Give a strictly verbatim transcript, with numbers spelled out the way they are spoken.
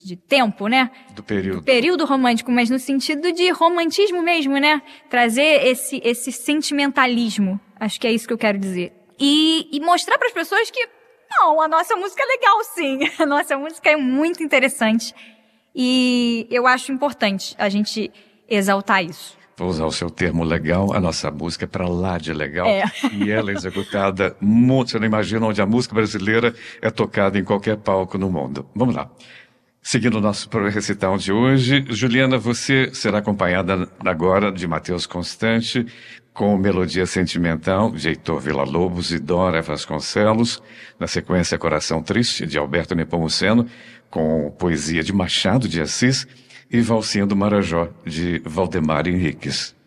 de tempo, né? Do período. Do período romântico, mas no sentido de romantismo mesmo, né? Trazer esse, esse sentimentalismo. Acho que é isso que eu quero dizer. E, e mostrar para as pessoas que, não, a nossa música é legal, sim. A nossa música é muito interessante. E eu acho importante a gente exaltar isso. Vou usar o seu termo legal, a nossa música é pra lá de legal. É. E ela é executada muito, você não imagina onde a música brasileira é tocada em qualquer palco no mundo. Vamos lá. Seguindo o nosso recital de hoje, Juliana, você será acompanhada agora de Matheus Constante, com Melodia Sentimental, de Heitor Villa-Lobos e Dora Vasconcelos, na sequência Coração Triste, de Alberto Nepomuceno, com poesia de Machado de Assis, e Valsinha do Marajó, de Valdemar Henriques.